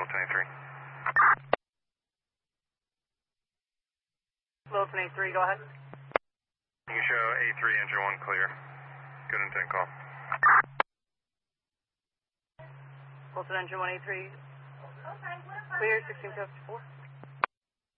Wilton A3. Wilton A3, go ahead. You can show A3 engine 1 clear. Good intent call. Wilton engine 1A3. Clear, 1654.